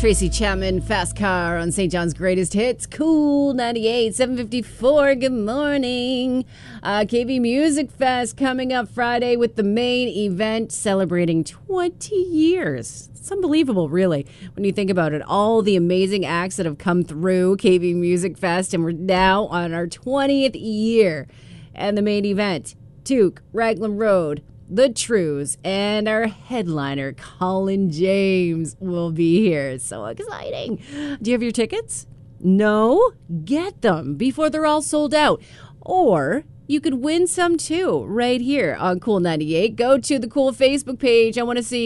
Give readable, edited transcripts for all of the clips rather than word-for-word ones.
Tracy Chapman, Fast Car on St. John's Greatest Hits. Cool 98, 7:54. Good morning. KB Music Fest coming up Friday with the main event celebrating 20 years. It's unbelievable, really, when you think about it. All the amazing acts that have come through KB Music Fest, and we're now on our 20th year. And the main event, Duke, Raglan Road, The Trues, and our headliner, Colin James, will be here. So exciting. Do you have your tickets? No? Get them before they're all sold out. Or you could win some too right here on Cool 98. Go to the Cool Facebook page. I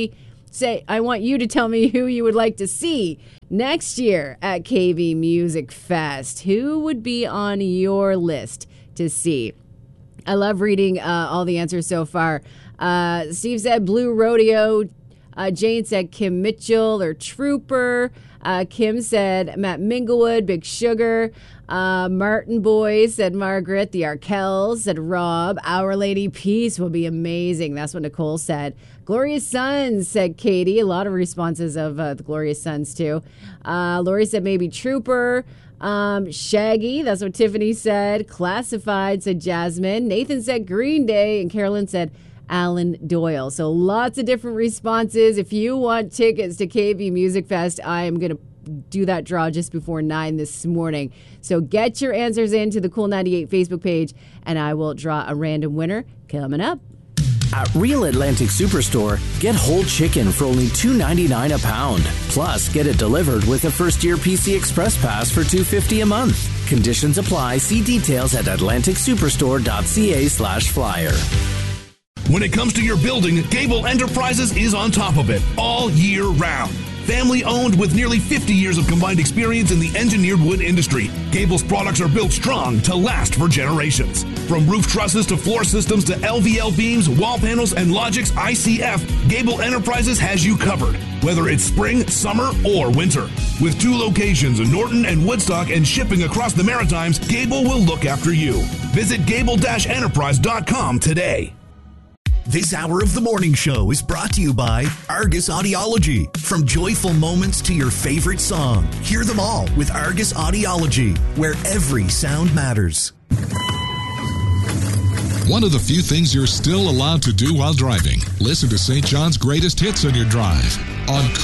want you to tell me who you would like to see next year at KB Music Fest. Who would be on your list to see? I love reading all the answers so far. Steve said Blue Rodeo. Jane said Kim Mitchell or Trooper. Kim said Matt Minglewood, Big Sugar. Martin Boys said Margaret. The Arkells said Rob. Our Lady Peace will be amazing. That's what Nicole said. Glorious Sons said Katie. A lot of responses of the Glorious Sons too. Lori said maybe Trooper. Shaggy, that's what Tiffany said. Classified said Jasmine. Nathan said Green Day, and Carolyn said Alan Doyle. So lots of different responses. If you want tickets to KB Music Fest, I am going to do that draw just before 9 this morning. So get your answers into the Cool 98 Facebook page, and I will draw a random winner coming up. At Real Atlantic Superstore, get whole chicken for only $2.99 a pound. Plus, get it delivered with a first-year PC Express Pass for $2.50 a month. Conditions apply. See details at atlanticsuperstore.ca/flyer. When it comes to your building, Gable Enterprises is on top of it all year round. Family owned with nearly 50 years of combined experience in the engineered wood industry, Gable's products are built strong to last for generations. From roof trusses to floor systems to LVL beams, wall panels, and Logix ICF, Gable Enterprises has you covered, whether it's spring, summer, or winter. With 2 locations in Norton and Woodstock and shipping across the Maritimes, Gable will look after you. Visit gable-enterprise.com today. This hour of the morning show is brought to you by Argus Audiology. From joyful moments to your favorite song, hear them all with Argus Audiology, where every sound matters. One of the few things you're still allowed to do while driving. Listen to St. John's Greatest Hits on your drive on